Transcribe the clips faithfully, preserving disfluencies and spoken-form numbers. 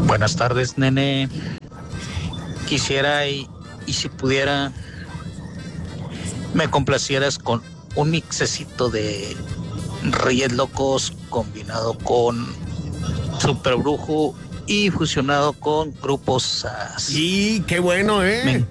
Buenas tardes, nene. Quisiera y, y si pudiera, me complacieras con un mixecito de Reyes Locos combinado con Super Brujo y fusionado con Grupo Sass. Sí, qué bueno, ¿eh? Me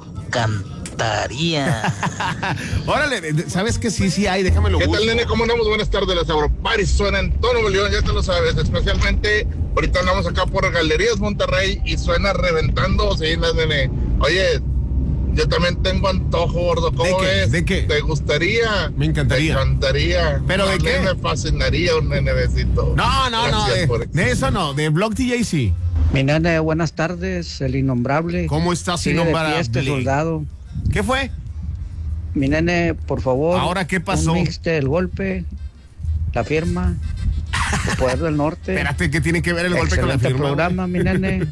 encantaría. Órale, ¿sabes qué? Sí, sí hay, déjamelo. ¿Qué tal, nene? ¿Cómo andamos? Buenas tardes, las Agroparis suena en todo Nuevo León, ya te lo sabes, especialmente ahorita andamos acá por Galerías Monterrey y suena reventando bocinas, nene. Oye, yo también tengo antojo, gordo, ¿cómo ¿De qué? ves? ¿De qué? ¿Te gustaría? Me encantaría. Me encantaría. ¿Pero de A mí qué? me fascinaría un nenecito. No, no, no, Gracias de, por de eso no, de Blog D J sí. Mi nene, buenas tardes, el innombrable. ¿Cómo estás, Sigue de innombrable? pie este soldado. ¿Qué fue? Mi nene, por favor. ¿Ahora qué pasó? Un mix del golpe, la firma, el poder del norte. Espérate, ¿qué tiene que ver el golpe con la Excelente firma? programa, mi nene.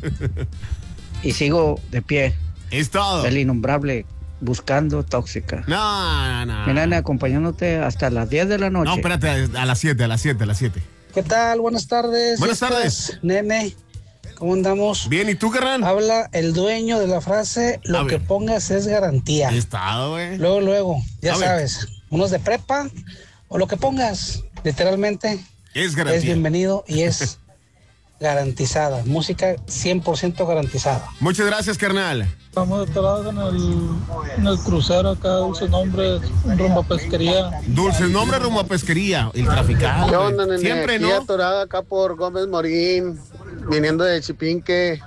Y sigo de pie. Es todo. El innombrable, buscando tóxica. No, no, no. Mi nene, acompañándote hasta las diez de la noche. No, espérate, a las siete, a las siete, a las siete. ¿Qué tal? Buenas tardes. Buenas ¿Ya tardes. estás, nene? ¿Cómo andamos? Bien, ¿y tú, carnal? Habla el dueño de la frase, A lo que ver. pongas es garantía. Estado, güey. Luego, luego, ya A ver. sabes, unos de prepa o lo que pongas, literalmente, Es es garantía. bienvenido y es garantizada. Música cien por ciento garantizada. Muchas gracias, carnal. Estamos atorados en el, en el crucero acá, dulce nombre, rumbo a pesquería. Dulce nombre rumbo a pesquería. El traficado. ¿Qué güey. onda, nene? Siempre, Aquí ¿no? atorado acá por Gómez Morín, viniendo de Chipinque.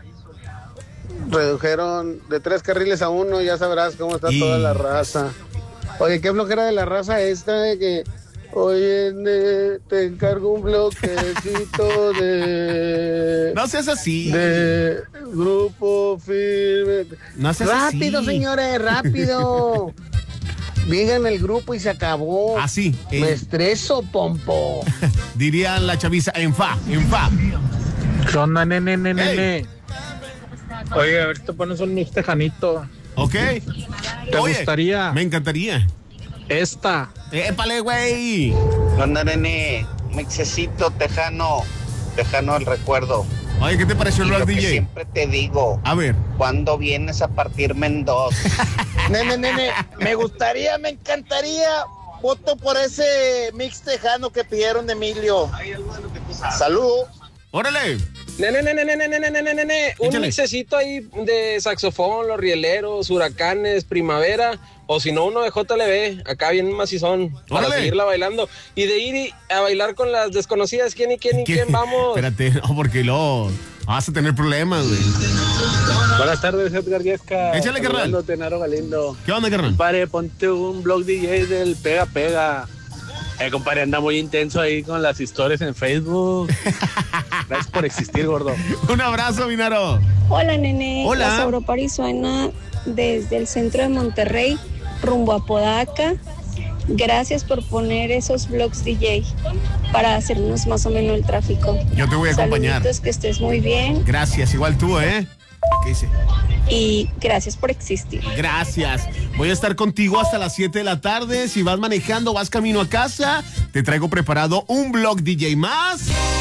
Redujeron de tres carriles a uno, ya sabrás cómo está Y- toda la raza. Oye, qué flojera de la raza esta de que, oye, nene, te encargo un bloquecito de... No seas así. de grupo firme. No seas Rápido, así. señores, rápido. Digan el grupo y se acabó. Así. eh, Me estreso, pompo. diría la chaviza, en fa, en fa. ¿Qué onda, nene, nene, Hey. nene? Oye, a ver si te pones un mix tejanito. ¿Ok? ¿Te Oye, gustaría? Me encantaría. Esta. ¡Épale, güey! ¿Qué onda, nene? Mixecito tejano, tejano el recuerdo. Oye, ¿qué te pareció Y el lo rock que D J? siempre te digo, A ver. ¿cuándo vienes a partirme en dos? Nene, nene, me gustaría, me encantaría. Voto por ese mix tejano que pidieron de Emilio. Salud. ¡Órale! Nene, nene, nene, nene, nene, nene, un Échale. mixecito ahí de saxofón, los rieleros, huracanes, primavera, o si no, uno de J L B, acá bien macizón, para Órale. seguirla bailando. Y de ir y- a bailar con las desconocidas, ¿quién y quién y ¿Qué? quién vamos? Espérate, no, porque luego vas a tener problemas, güey. Buenas tardes, Edgar Yesca. Échale, carnal. Saludándote, Naro Galindo. ¿Qué onda, carnal? Compadre, ponte un blog D J del Pega Pega. Eh, compadre, anda muy intenso ahí con las historias en Facebook. Gracias por existir, gordo. Un abrazo, Minaro. Hola, nene. Hola. La Sauropari suena desde el centro de Monterrey, rumbo a Podaca. Gracias por poner esos vlogs D J para hacernos más o menos el tráfico. Yo te voy a acompañar. Saluditos, que estés muy bien Gracias, igual tú, ¿eh? ¿Qué dice? y gracias por existir. Gracias. Voy a estar contigo hasta las siete de la tarde. Si vas manejando, vas camino a casa, te traigo preparado un blog D J más.